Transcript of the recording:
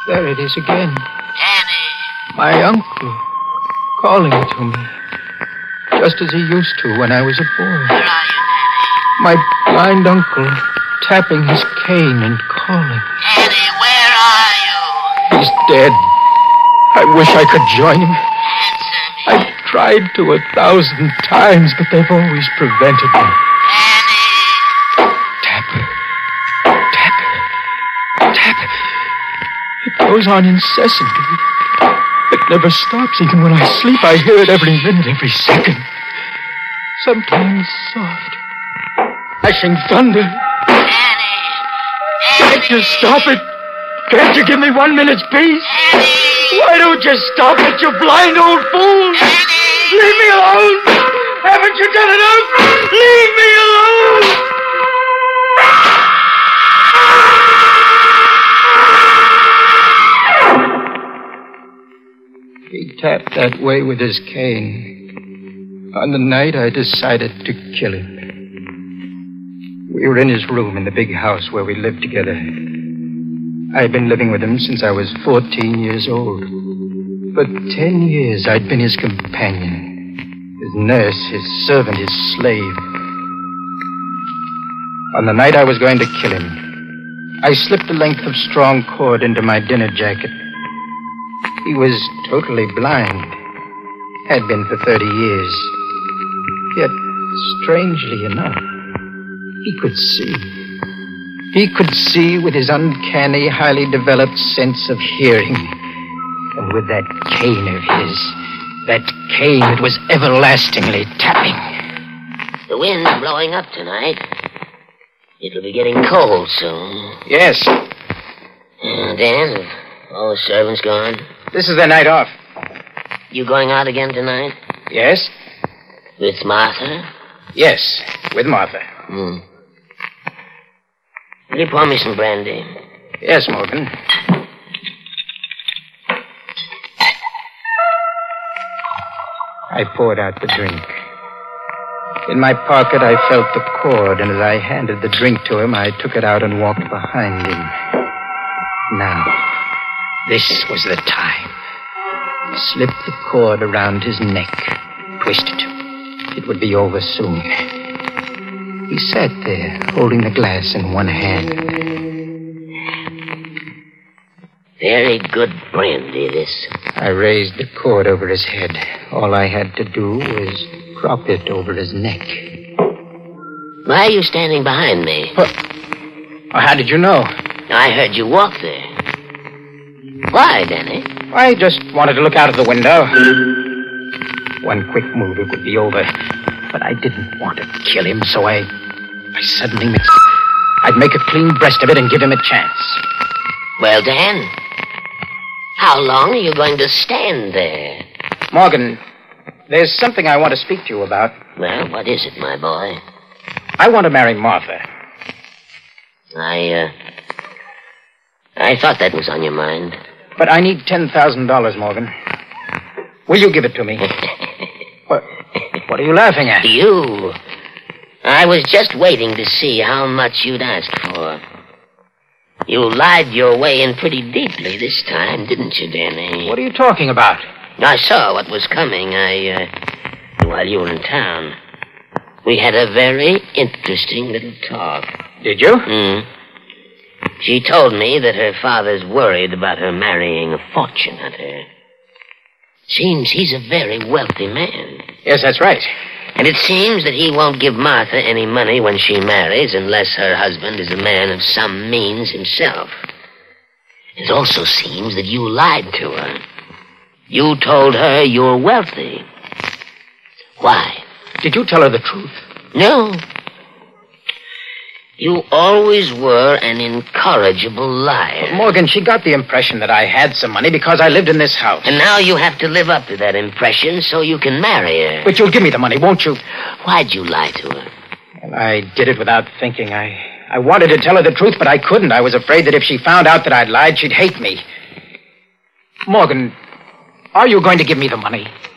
There it is again. Danny. My uncle calling to me. Just as he used to when I was a boy. Where are you, Danny? My blind uncle tapping his cane and calling. Danny, where are you? He's dead. I wish I could join him. Answer me. I've tried to 1,000 times, but they've always prevented me. Danny. Tap. Tap. Tap. It goes on incessantly. It never stops. Even when I sleep, I hear it every minute, every second. Sometimes soft. Crashing thunder. Danny. Can't you stop it? Can't you give me 1 minute's peace? Danny. Why don't you stop it, you blind old fool? Leave me alone! Haven't you done enough? Leave me alone! He tapped that way with his cane. On the night I decided to kill him. We were in his room in the big house where we lived together. I'd been living with him since I was 14 years old. For 10 years, I'd been his companion, his nurse, his servant, his slave. On the night I was going to kill him, I slipped a length of strong cord into my dinner jacket. He was totally blind, had been for 30 years. Yet, strangely enough, he could see. He could see with his uncanny, highly developed sense of hearing. And with that cane of his, that cane that was everlastingly tapping. The wind's blowing up tonight. It'll be getting cold soon. Yes. Dan, have all the servants gone? This is their night off. You going out again tonight? Yes? With Martha? Yes, with Martha. Will you pour me some brandy? Yes, Morgan. I poured out the drink. In my pocket, I felt the cord, and as I handed the drink to him, I took it out and walked behind him. Now, this was the time. Slip the cord around his neck. Twist it. It would be over soon. He sat there, holding the glass in one hand. Very good brandy, this. I raised the cord over his head. All I had to do was drop it over his neck. Why are you standing behind me? What? Oh, how did you know? I heard you walk there. Why, Danny? I just wanted to look out of the window. One quick move, it would be over. But I didn't want to kill him, so I suddenly mixed. I'd make a clean breast of it and give him a chance. Well, Dan, how long are you going to stand there? Morgan, there's something I want to speak to you about. Well, what is it, my boy? I want to marry Martha. I thought that was on your mind. But I need $10,000, Morgan. Will you give it to me? What are you laughing at? You. I was just waiting to see how much you'd ask for. You lied your way in pretty deeply this time, didn't you, Danny? What are you talking about? I saw what was coming. While you were in town. We had a very interesting little talk. Did you? She told me that her father's worried about her marrying a fortune hunter. Seems he's a very wealthy man. Yes, that's right. And it seems that he won't give Martha any money when she marries unless her husband is a man of some means himself. It also seems that you lied to her. You told her you're wealthy. Why? Did you tell her the truth? No. You always were an incorrigible liar. But Morgan, she got the impression that I had some money because I lived in this house. And now you have to live up to that impression so you can marry her. But you'll give me the money, won't you? Why'd you lie to her? Well, I did it without thinking. I wanted to tell her the truth, but I couldn't. I was afraid that if she found out that I'd lied, she'd hate me. Morgan, are you going to give me the money?